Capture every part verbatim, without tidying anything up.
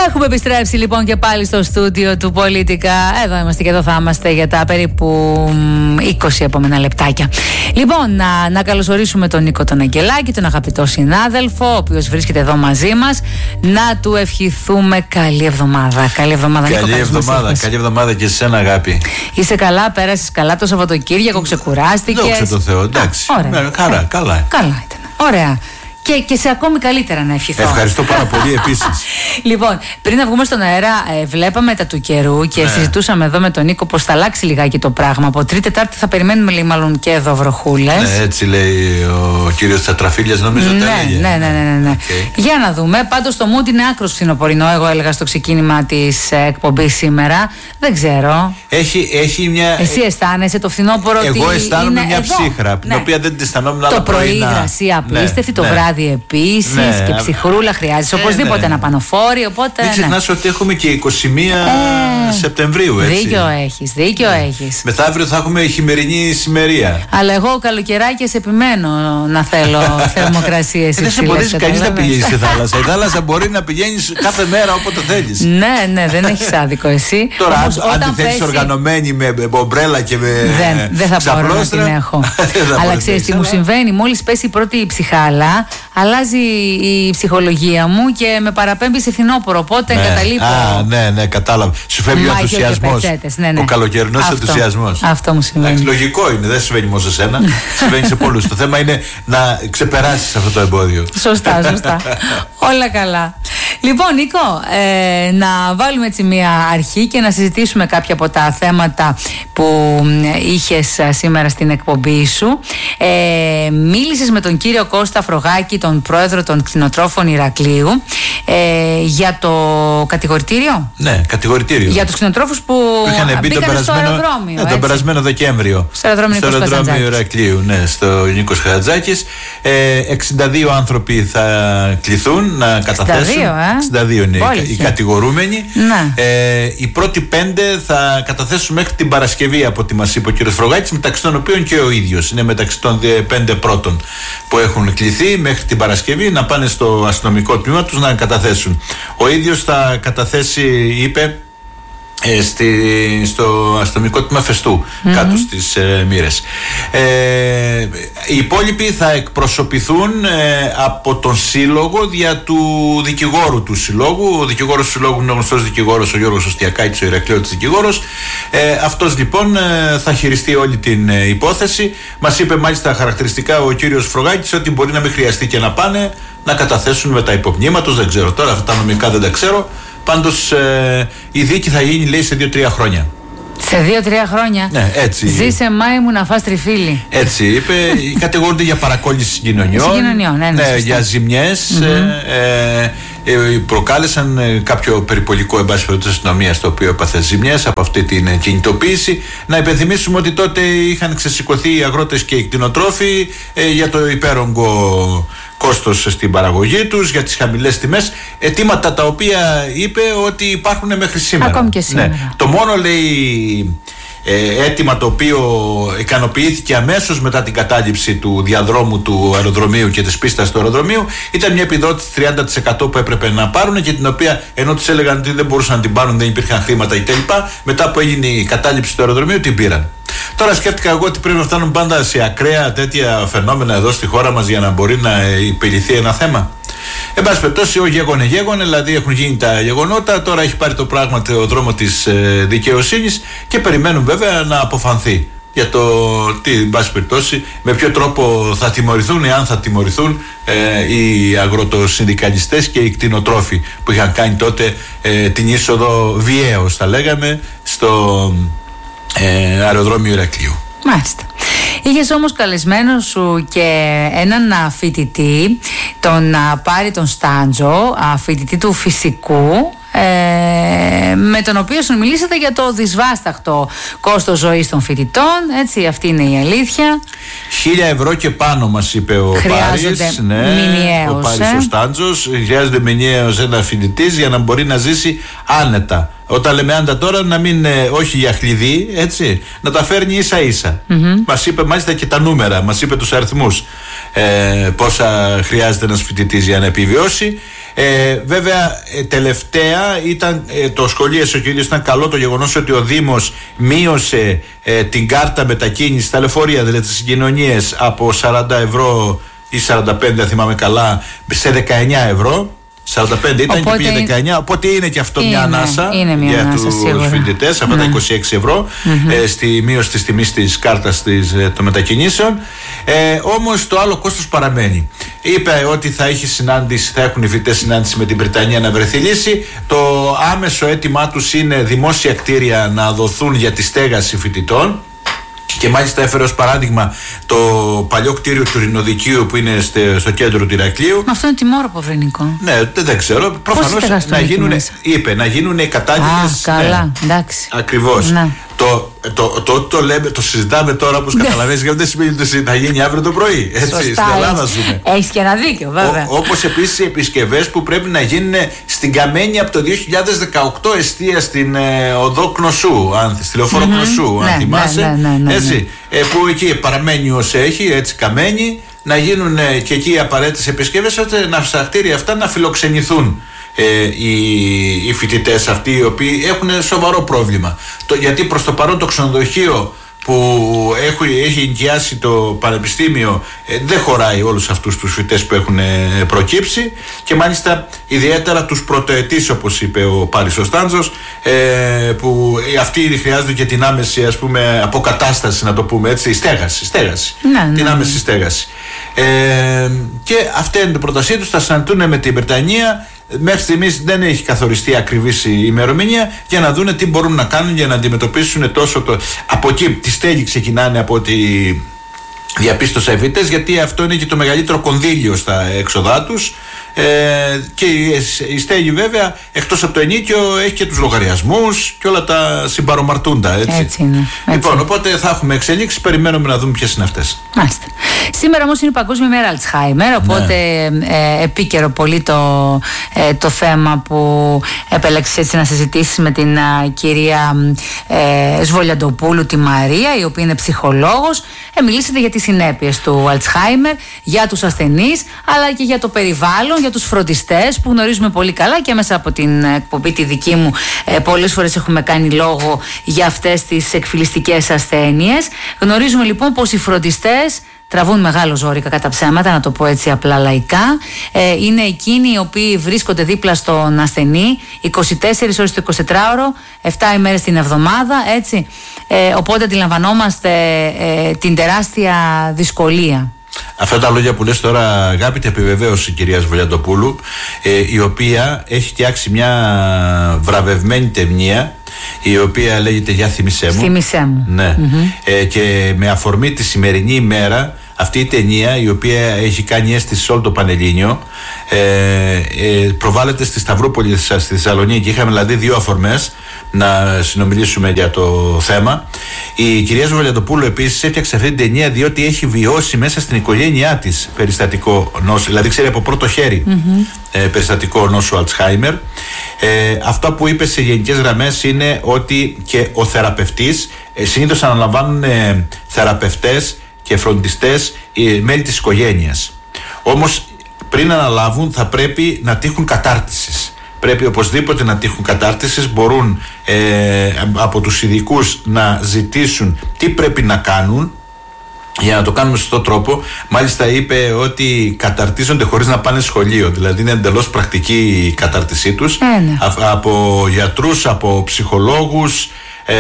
Έχουμε επιστρέψει λοιπόν και πάλι στο στούντιο του Πολίτικα. Εδώ είμαστε και εδώ θα είμαστε για τα περίπου είκοσι επόμενα λεπτάκια. Λοιπόν, να, να καλωσορίσουμε τον Νίκο τον Αγγελάκη, τον αγαπητό συνάδελφο, ο οποίος βρίσκεται εδώ μαζί μας. Να του ευχηθούμε καλή εβδομάδα. Καλή εβδομάδα, Καλή Νίκο, εβδομάδα, καλή εβδομάδα και σε σένα, αγάπη. Είσαι καλά, πέρασες καλά το Σαββατοκύριακο, ξεκουράστηκες? Δόξα τω Θεώ, εντάξει. Α, ωραία. Ναι, χαρά, καλά. Καλά ήταν. Ωραία. Και, και σε ακόμη καλύτερα να ευχηθώ. Ευχαριστώ πάρα πολύ επίσης. Λοιπόν, πριν να βγούμε στον αέρα, ε, βλέπαμε τα του καιρού και ναι. συζητούσαμε εδώ με τον Νίκο πως θα αλλάξει λιγάκι το πράγμα. Από Τρίτη Τετάρτη θα περιμένουμε λέει, μάλλον και εδώ βροχούλες. Ναι, έτσι λέει ο κύριος Τσατραφίλιας, νομίζω ότι ναι, έλεγε. Ναι, ναι, ναι, ναι. Okay. Για να δούμε. Πάντως το mood είναι άκρος φθινοπορεινό, εγώ έλεγα στο ξεκίνημα της ε, εκπομπής σήμερα. Δεν ξέρω. Έχει, έχει μια. Εσύ αισθάνεσαι το φθινόπωρο ότι. Εγώ αισθάνομαι μια εδώ. ψύχρα, ναι. την οποία δεν την αισθανόμουν το πρωί. Υγρασία απίστευτη, ναι, το ναι. βράδυ επίσης ναι. και ψυχρούλα χρειάζεσαι ε, οπωσδήποτε ναι. ένα πανοφόρι. Οπότε, μην ξεχνάς ναι. ότι έχουμε και είκοσι μία ε, Σεπτεμβρίου, έτσι. Δίκιο έχεις, δίκιο ναι. έχεις. Μεθαύριο θα έχουμε χειμερινή ησημερία. Αλλά εγώ καλοκαιράκιες επιμένω να θέλω θερμοκρασίες. Δεν σε εμποδίζει κανείς να πηγαίνεις στη θάλασσα. Η θάλασσα μπορεί να πηγαίνεις κάθε μέρα όποτε θέλεις. Ναι, ναι, δεν έχεις άδικο εσύ. Τώρα, όμως, αν τη θέλεις οργανωμένη με ομπρέλα και με δεν, δεν θα μπορώ να την έχω. Αλλά ξέρεις τι μου συμβαίνει, μόλις πέσει η πρώτη ψυχάλα, αλλάζει η ψυχολογία μου και με παραπέμπει σε φθινόπωρο. Οπότε ναι. εγκαταλείπω. Α, ναι, ναι, κατάλαβα. Σου φεύγει ο ενθουσιασμός. Ναι, ναι. Ο καλοκαιρινός ενθουσιασμός. Αυτό μου συμβαίνει. Λογικό είναι, δεν συμβαίνει μόνο σε σένα. Συμβαίνει σε πολλούς. Το θέμα είναι να ξεπεράσεις αυτό το εμπόδιο. Σωστά, σωστά. Όλα καλά. Λοιπόν, Νίκο, ε, να βάλουμε έτσι μία αρχή και να συζητήσουμε κάποια από τα θέματα που είχες σήμερα στην εκπομπή σου. Ε, μίλησες με τον κύριο Κώστα Φρογάκη, τον πρόεδρο των κτηνοτρόφων Ηρακλείου, ε, για το κατηγορητήριο. Ναι, κατηγορητήριο. Για τους κτηνοτρόφους που, που είχαν μπει στο αεροδρόμιο. Ναι, τον περασμένο Δεκέμβριο. Στο αεροδρόμιο, στο αεροδρόμιο Ηρακλείου, ναι, στο Νίκος Χαρατζάκης. Ε, εξήντα δύο άνθρωποι θα κληθούν να καταθέσουν. εξήντα δύο, ε? εξήντα δύο είναι Πόλυχε. οι κατηγορούμενοι. Ναι. Ε, οι πρώτοι πέντε θα καταθέσουν μέχρι την Παρασκευή, από ό,τι μας είπε ο κ. Φρογάκης, μεταξύ των οποίων και ο ίδιος. Είναι μεταξύ των πέντε πρώτων που έχουν κληθεί μέχρι την Παρασκευή να πάνε στο αστυνομικό τμήμα τους να καταθέσουν. Ο ίδιος θα καταθέσει, είπε, Ε, στη, στο αστυνομικό τμήμα Φεστού, mm-hmm. κάτω στις ε, Μοίρες. Ε, οι υπόλοιποι θα εκπροσωπηθούν ε, από τον σύλλογο δια του δικηγόρου του συλλόγου. Ο δικηγόρος του συλλόγου είναι ο γνωστός δικηγόρος, ο Γιώργος Οστιακάκης, ο Ηρακλέωτης δικηγόρος. Ε, αυτός λοιπόν ε, θα χειριστεί όλη την ε, υπόθεση. Μας είπε μάλιστα χαρακτηριστικά ο κύριος Φρογάκης ότι μπορεί να μην χρειαστεί και να πάνε να καταθέσουν με τα υπομνήματος. Δεν ξέρω τώρα, αυτά τα νομικά δεν τα ξέρω. Πάντως ε, η δίκη θα γίνει, λέει, σε δύο τρία χρόνια. Σε δύο τρία χρόνια. Ναι, έτσι. Ζήσε Μάη μου να φας τριφύλι. Έτσι είπε. Κατηγορούνται για παρακόλληση συγκοινωνιών. Συγκοινωνιών, ναι, ναι, ναι, για ζημιές. Mm-hmm. Ε, ε, προκάλεσαν ε, κάποιο περιπολικό, εν πάση περιπτώσει, αστυνομία, το οποίο έπαθε ζημιές από αυτή την ε, κινητοποίηση. Να υπενθυμίσουμε ότι τότε είχαν ξεσηκωθεί οι αγρότες και οι κτηνοτρόφοι ε, για το υπέρογκο κόστος στην παραγωγή τους, για τις χαμηλές τιμές, αιτήματα τα οποία είπε ότι υπάρχουν μέχρι σήμερα. Ακόμη και σήμερα. Ναι. Το μόνο, λέει, ε, αίτημα το οποίο ικανοποιήθηκε αμέσως μετά την κατάληψη του διαδρόμου του αεροδρομίου και της πίστας του αεροδρομίου ήταν μια επιδότηση τριάντα τοις εκατό που έπρεπε να πάρουν και την οποία, ενώ τους έλεγαν ότι δεν μπορούσαν να την πάρουν, δεν υπήρχαν χρήματα κτλ., μετά που έγινε η κατάληψη του αεροδρομίου την πήραν. Τώρα σκέφτηκα εγώ ότι πρέπει να φτάνουν πάντα σε ακραία τέτοια φαινόμενα εδώ στη χώρα μας για να μπορεί να επιληθεί ένα θέμα. Εν πάση περιπτώσει, ο γέγονε γέγονε, δηλαδή έχουν γίνει τα γεγονότα, τώρα έχει πάρει το πράγμα το δρόμο της ε, δικαιοσύνης και περιμένουν βέβαια να αποφανθεί για το τι, εν πάση περιπτώσει, με ποιο τρόπο θα τιμωρηθούν, εάν θα τιμωρηθούν ε, οι αγροτοσυνδικαλιστές και οι κτηνοτρόφοι που είχαν κάνει τότε ε, την είσοδο βιαίως, θα λέγαμε, στο ε, αεροδρόμιο Ηρακλείου. Μάλιστα. Είχες όμως καλεσμένο σου και έναν φοιτητή, τον Πάρη τον Στάντζο, φοιτητή του φυσικού, ε, με τον οποίο σου μιλήσατε για το δυσβάσταχτο κόστος ζωής των φοιτητών, έτσι, αυτή είναι η αλήθεια. Χίλια ευρώ και πάνω μας είπε ο Πάρης, ναι, μηνιαίος, ο Πάρης ε? ο Στάντζος, χρειάζεται μηνιαίος ένα φοιτητής για να μπορεί να ζήσει άνετα. Όταν λέμε άντα τώρα, να μην, ε, όχι για χλειδί, έτσι, να τα φέρνει ίσα ίσα. Mm-hmm. Μας είπε μάλιστα και τα νούμερα, μας είπε τους αριθμούς, ε, πόσα χρειάζεται ένας φοιτητής για να επιβιώσει. Ε, βέβαια, ε, τελευταία ήταν, ε, το σχολίασε ο κ. Ήταν καλό το γεγονός ότι ο Δήμος μείωσε ε, την κάρτα μετακίνησης στα λεωφορεία, δηλαδή τις συγκοινωνίες, από σαράντα ευρώ ή σαράντα πέντε, αν θυμάμαι καλά, σε δεκαεννιά ευρώ. σαράντα πέντε ήταν, οπότε, και πήγε δεκαεννιά, οπότε είναι και αυτό είναι, μια ανάσα είναι μια για ανάσα, τους φοιτητές, αυτά ναι. τα είκοσι έξι ευρώ mm-hmm. ε, στη μείωση της τιμής της κάρτας της, ε, των μετακινήσεων. Ε, όμως το άλλο κόστος παραμένει. Είπε ότι θα, έχει συνάντηση, θα έχουν οι φοιτητές συνάντηση με την Βρετανία να βρεθεί λύση. Το άμεσο αίτημά τους είναι δημόσια κτίρια να δοθούν για τη στέγαση φοιτητών. Και μάλιστα έφερε ως παράδειγμα το παλιό κτίριο του Ειρηνοδικείου που είναι στο κέντρο του Ηρακλείου. Μα αυτό είναι τιμόρροπο, Βρενικό. Ναι, δεν, δεν ξέρω. Προφανώς να γίνουν, είπε, να γίνουν οι κατάλληλες. Α, καλά, ναι, εντάξει. Ακριβώς. Ναι. Το, το, το, το, το, λέμε, το συζητάμε τώρα, όπως καταλαβαίνεις, γιατί δεν σημαίνει ότι θα γίνει αύριο το πρωί. Έτσι, σωστά, στην Ελλάδα ζούμε. Έχεις και ένα δίκιο, βέβαια. Όπως επίσης οι επισκευές που πρέπει να γίνουν στην Καμένη από το δύο χιλιάδες δεκαοκτώ, εστία στην ε, οδό Κνωσού, αν, στη λεωφόρο mm-hmm. Κνωσού, ναι, αν θυμάσαι. Ναι, ναι, ναι, ναι, έτσι, ναι. Ε, που εκεί παραμένει ως έχει, έτσι Καμένη, να γίνουν ε, και εκεί οι απαραίτητες επισκευές, ώστε να στα κτίρια αυτά να φιλοξενηθούν. Ε, οι, οι φοιτητές αυτοί οι οποίοι έχουν σοβαρό πρόβλημα. Το, γιατί προς το παρόν το ξενοδοχείο που έχει, έχει ενοικιάσει το πανεπιστήμιο ε, δεν χωράει όλους αυτούς τους φοιτητές που έχουν ε, προκύψει, και μάλιστα ιδιαίτερα τους πρωτοετής, όπως είπε ο Πάρης ο Στάντζος, ε, που αυτοί χρειάζονται και την άμεση, ας πούμε, αποκατάσταση, να το πούμε έτσι, στέγαση, στέγαση ναι, την ναι, άμεση ναι. στέγαση. Ε, και αυτή είναι η πρότασή τους, θα συναντούν με την Βρετανία. Μέχρι στιγμής δεν έχει καθοριστεί ακριβής η ημερομηνία, για να δούνε τι μπορούν να κάνουν για να αντιμετωπίσουν τόσο το. Από εκεί τη στέγη ξεκινάνε, από ό,τι διαπίστωσα οι φοιτητές, γιατί αυτό είναι και το μεγαλύτερο κονδύλιο στα έξοδά τους. Ε, και η στέγη, βέβαια, εκτός από το ενίκιο, έχει και τους λογαριασμούς και όλα τα συμπαρομαρτούντα. Έτσι, έτσι είναι. Έτσι. Λοιπόν, οπότε θα έχουμε εξελίξεις, περιμένουμε να δούμε ποιες είναι αυτές. Μάλιστα. Σήμερα όμως είναι η Παγκόσμια Μέρα Αλτσχάιμερ, οπότε ναι. ε, επίκαιρο πολύ το, ε, το θέμα που επέλεξες έτσι να συζητήσεις με την α, κυρία ε, Σβολιαντοπούλου, τη Μαρία, η οποία είναι ψυχολόγος. Ε, μιλήσατε για τις συνέπειες του Αλτσχάιμερ, για τους ασθενείς, αλλά και για το περιβάλλον, για τους φροντιστές που γνωρίζουμε πολύ καλά, και μέσα από την εκπομπή τη δική μου ε, πολλές φορές έχουμε κάνει λόγο για αυτές τις εκφυλιστικές ασθένειες. Γνωρίζουμε λοιπόν πως οι φροντιστές τραβούν μεγάλο ζόρικα, κατά ψέματα, να το πω έτσι απλά λαϊκά. Ε, είναι εκείνοι οι οποίοι βρίσκονται δίπλα στον ασθενή είκοσι τέσσερις ώρες το εικοσιτετράωρο, επτά ημέρες την εβδομάδα, έτσι. Ε, οπότε αντιλαμβανόμαστε ε, την τεράστια δυσκολία. Αυτά τα λόγια που λες τώρα, αγάπητη επιβεβαίωση κυρίας Βολιαντοπούλου, ε, η οποία έχει φτιάξει μια βραβευμένη ταινία, η οποία λέγεται «Για θυμισέ μου». Θυμισέ μου. Ναι. Mm-hmm. Ε, και με αφορμή τη σημερινή ημέρα, αυτή η ταινία, η οποία έχει κάνει αίσθηση σε όλο το Πανελλήνιο, ε, ε, προβάλλεται στη Σταυρούπολη, στη Θεσσαλονίκη. Είχαμε δηλαδή δύο αφορμές να συνομιλήσουμε για το θέμα. Η κυρία Βολιαντοπούλου επίσης έφτιαξε αυτή την ταινία διότι έχει βιώσει μέσα στην οικογένειά της περιστατικό νόσο, δηλαδή ξέρει από πρώτο χέρι mm-hmm. ε, περιστατικό νόσο Αλτσχάιμερ. Ε, αυτό που είπε σε γενικές γραμμές είναι ότι και ο θεραπευτής, ε, συνήθως αναλαμβάνουν ε, θεραπευτές και φροντιστές ε, μέλη της οικογένειας. Όμως πριν αναλάβουν θα πρέπει να τύχουν κατάρτισης. Πρέπει οπωσδήποτε να τύχουν κατάρτισης, μπορούν ε, από τους ειδικούς να ζητήσουν τι πρέπει να κάνουν για να το κάνουμε σωστό τρόπο. Μάλιστα είπε ότι καταρτίζονται χωρίς να πάνε σχολείο, δηλαδή είναι εντελώς πρακτική η κατάρτισή τους, ε, ναι. Α, από γιατρούς, από ψυχολόγους,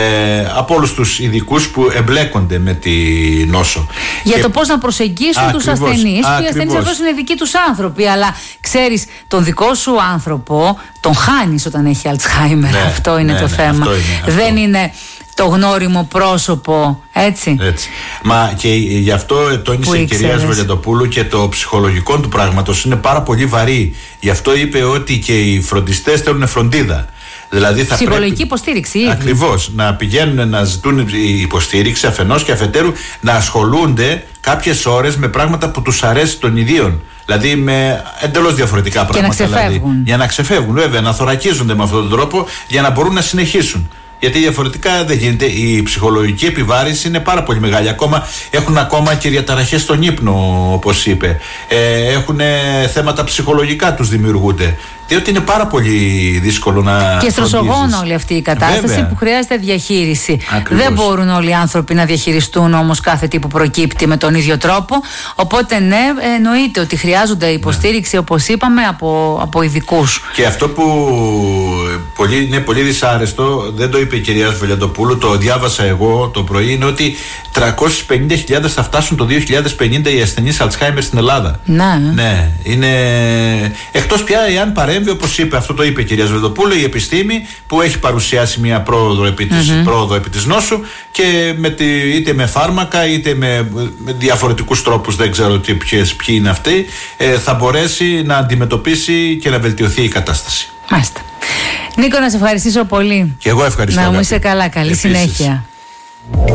Ε, από όλους τους ειδικούς που εμπλέκονται με τη νόσο. Για και... το πώς να προσεγγίσουν α, τους ασθενείς. Και οι ασθενείς αυτός είναι δικοί τους άνθρωποι. Αλλά ξέρεις, τον δικό σου άνθρωπο τον χάνεις όταν έχει Αλτσχάιμερ. Ναι, αυτό είναι ναι, το ναι, θέμα. Αυτό είναι, αυτό. Δεν είναι το γνώριμο πρόσωπο, έτσι. έτσι. Μα και γι' αυτό τόνισε η κυρία Βολιαντοπούλου και το ψυχολογικό του πράγματος είναι πάρα πολύ βαρύ. Γι' αυτό είπε ότι και οι φροντιστές θέλουν φροντίδα. Δηλαδή θα ψυχολογική πρέπει, υποστήριξη. Ακριβώς, να πηγαίνουν να ζητούν υποστήριξη αφενός και αφετέρου να ασχολούνται κάποιες ώρες με πράγματα που τους αρέσει των ιδίων. Δηλαδή με εντελώς διαφορετικά πράγματα. Και να ξεφεύγουν. Δηλαδή, για να ξεφεύγουν, βέβαια, να θωρακίζονται με αυτόν τον τρόπο για να μπορούν να συνεχίσουν. Γιατί διαφορετικά δεν γίνεται. Η ψυχολογική επιβάρυνση είναι πάρα πολύ μεγάλη. Ακόμα, έχουν ακόμα και διαταραχές στον ύπνο, όπως είπε. Ε, έχουν θέματα ψυχολογικά τους δημιουργούνται. Διότι είναι πάρα πολύ δύσκολο να. Και στρωσογόνο όλη αυτή η κατάσταση. Βέβαια. Που χρειάζεται διαχείριση. Ακριβώς. Δεν μπορούν όλοι οι άνθρωποι να διαχειριστούν όμως κάθε τι που προκύπτει με τον ίδιο τρόπο. Οπότε, ναι, εννοείται ότι χρειάζονται υποστήριξη, ναι, όπως είπαμε, από, από ειδικούς. Και αυτό που πολύ, είναι πολύ δυσάρεστο, δεν το είπε η κυρία Βελιαντοπούλου, το διάβασα εγώ το πρωί, είναι ότι τριακόσιες πενήντα χιλιάδες θα φτάσουν το δύο χιλιάδες πενήντα οι ασθενείς Αλτσχάιμερ στην Ελλάδα. Ναι. Ναι, είναι. Εκτός πια εάν παρέμβει, όπως είπε, αυτό το είπε η κυρία Βελιαντοπούλου, η επιστήμη που έχει παρουσιάσει μια πρόοδο επί της, mm-hmm. πρόοδο επί της νόσου και με τη, είτε με φάρμακα είτε με, με διαφορετικούς τρόπους, δεν ξέρω τι, ποιες, ποιοι είναι αυτοί, ε, θα μπορέσει να αντιμετωπίσει και να βελτιωθεί η κατάσταση. Μάλιστα. Νίκο, να σε ευχαριστήσω πολύ. Και εγώ ευχαριστώ. Να μου είσαι καλά. Καλή Επίσης. συνέχεια.